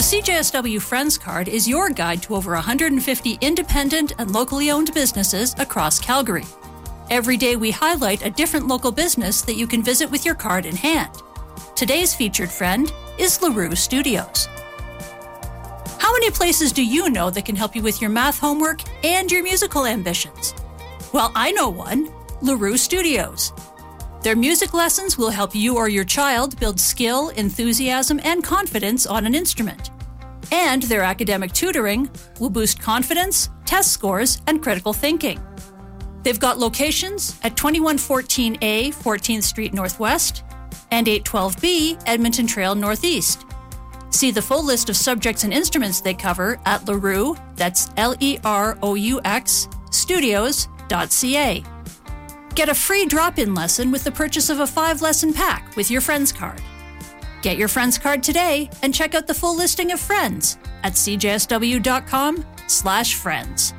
CJSW Friends Card is your guide to over 150 independent and locally owned businesses across Calgary. Every day we highlight a different local business that you can visit with your card in hand. Today's featured friend is LaRue Studios. How many places do you know that can help you with your math homework and your musical ambitions? Well, I know one, LaRue Studios. Their music lessons will help you or your child build skill, enthusiasm, and confidence on an instrument. And their academic tutoring will boost confidence, test scores, and critical thinking. They've got locations at 2114A 14th Street Northwest and 812B Edmonton Trail Northeast. See the full list of subjects and instruments they cover at LaRue, that's LEROUX, studios.ca. Get a free drop-in lesson with the purchase of a 5-lesson pack with your Friends Card. Get your Friends Card today and check out the full listing of friends at cjsw.com/friends.